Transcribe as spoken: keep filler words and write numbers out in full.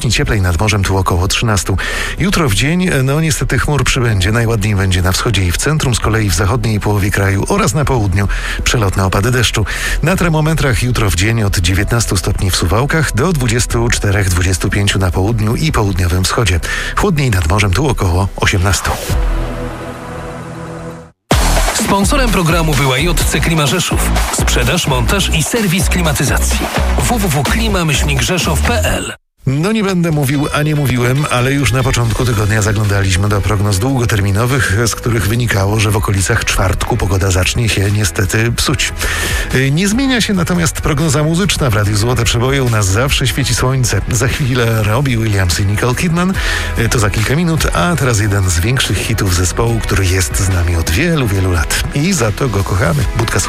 stopni cieplej, nad morzem tu około trzynaście. Jutro w dzień, no niestety chmur przybędzie. Najładniej będzie na wschodzie i w centrum, z kolei w zachodniej połowie kraju oraz na południu przelotne opady deszczu. Na termometrach jutro w dzień od dziewiętnastu stopni w Suwałkach do dwudziestu czterech do dwudziestu pięciu na południu i południowym wschodzie. Chłodniej nad morzem tu około osiemnaście. Sponsorem programu była J C Klima Rzeszów. Sprzedaż, montaż i serwis klimatyzacji. w w w kropka klima myślnik rzeszów kropka p l. No nie będę mówił, a nie mówiłem, ale już na początku tygodnia zaglądaliśmy do prognoz długoterminowych, z których wynikało, że w okolicach czwartku pogoda zacznie się niestety psuć. Nie zmienia się natomiast prognoza muzyczna. W Radiu Złote Przeboje u nas zawsze świeci słońce. Za chwilę Robbie Williams i Nicole Kidman. To za kilka minut, a teraz jeden z większych hitów zespołu, który jest z nami od wielu, wielu lat. I za to go kochamy. Budka